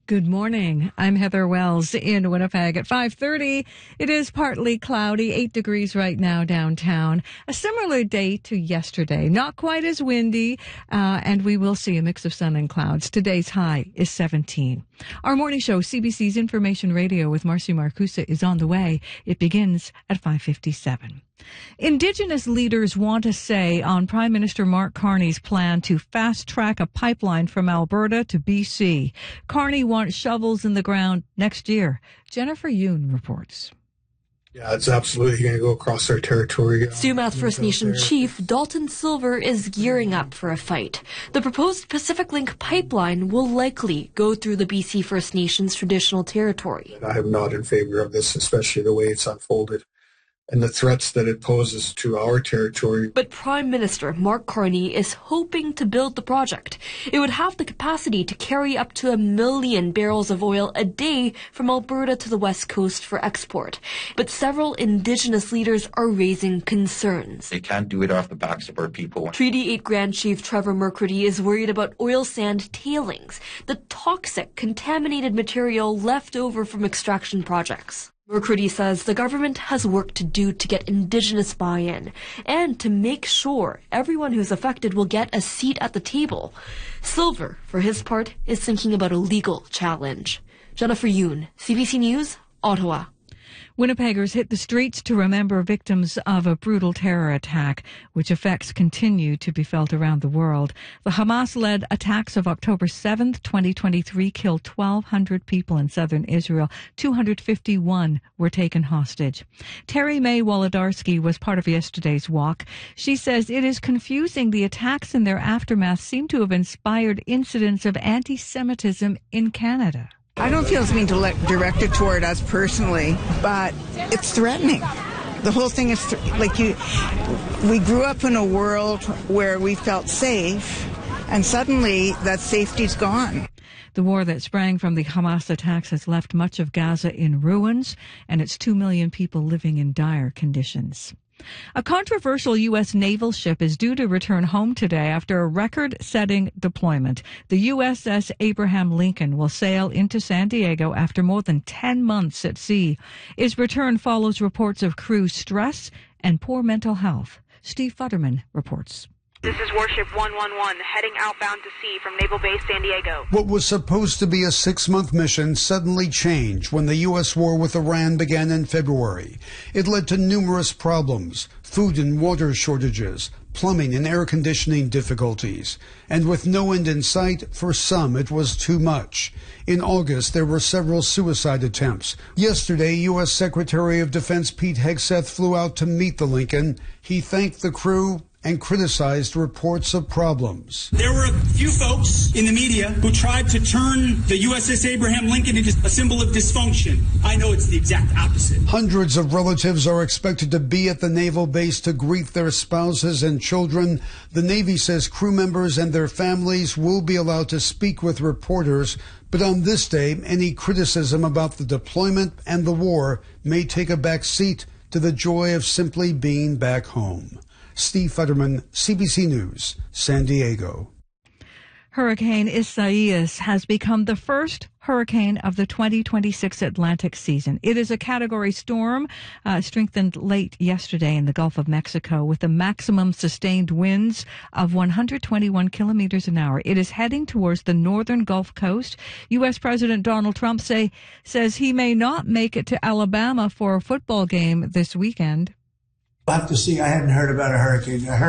Good morning. I'm Heather Wells in Winnipeg at 5:30. It is partly cloudy, 8 degrees right now downtown. A similar day to yesterday. Not quite as windy, and we will see a mix of sun and clouds. Today's high is 17. Our morning show, CBC's Information Radio with Marcy Marcusa, is on the way. It begins at 5:57. Indigenous leaders want a say on Prime Minister Mark Carney's plan to fast-track a pipeline from Alberta to BC. Carney wants shovels in the ground next year. Jennifer Yoon reports. Yeah, it's absolutely going to go across our territory. Sumac First Nation Chief Dalton Silver is gearing up for a fight. The proposed Pacific Link pipeline will likely go through the BC First Nations traditional territory. I am not in favor of this, especially the way it's unfolded and the threats that it poses to our territory. But Prime Minister Mark Carney is hoping to build the project. It would have the capacity to carry up to 1 million barrels of oil a day from Alberta to the west coast for export. But several Indigenous leaders are raising concerns. They can't do it off the backs of our people. Treaty 8 Grand Chief Trevor Mercredi is worried about oil sand tailings, the toxic, contaminated material left over from extraction projects. Mercredi says the government has work to do to get Indigenous buy-in and to make sure everyone who's affected will get a seat at the table. Silver, for his part, is thinking about a legal challenge. Jennifer Yoon, CBC News, Ottawa. Winnipeggers hit the streets to remember victims of a brutal terror attack, which effects continue to be felt around the world. The Hamas-led attacks of October 7th, 2023 killed 1,200 people in southern Israel. 251 were taken hostage. Terry May Wolodarski was part of yesterday's walk. She says it is confusing. The attacks and their aftermath seem to have inspired incidents of anti-Semitism in Canada. I don't feel it's being directed toward us personally, but it's threatening. The whole thing is we grew up in a world where we felt safe, and suddenly that safety's gone. The war that sprang from the Hamas attacks has left much of Gaza in ruins, and its 2 million people living in dire conditions. A controversial U.S. naval ship is due to return home today after a record-setting deployment. The USS Abraham Lincoln will sail into San Diego after more than 10 months at sea. Its return follows reports of crew stress and poor mental health. Steve Futterman reports. This is Warship 111 heading outbound to sea from Naval Base San Diego. What was supposed to be a 6-month mission suddenly changed when the U.S. war with Iran began in February. It led to numerous problems, food and water shortages, plumbing and air conditioning difficulties. And with no end in sight, for some it was too much. In August, there were several suicide attempts. Yesterday, U.S. Secretary of Defense Pete Hegseth flew out to meet the Lincoln. He thanked the crew and criticized reports of problems. There were a few folks in the media who tried to turn the USS Abraham Lincoln into a symbol of dysfunction. I know it's the exact opposite. Hundreds of relatives are expected to be at the naval base to greet their spouses and children. The Navy says crew members and their families will be allowed to speak with reporters, but on this day, any criticism about the deployment and the war may take a back seat to the joy of simply being back home. Steve Futterman, CBC News, San Diego. Hurricane Isaias has become the first hurricane of the 2026 Atlantic season. It is a category storm, strengthened late yesterday in the Gulf of Mexico with the maximum sustained winds of 121 kilometers an hour. It is heading towards the northern Gulf Coast. U.S. President Donald Trump says he may not make it to Alabama for a football game this weekend. We'll have to see. I hadn't heard about a hurricane.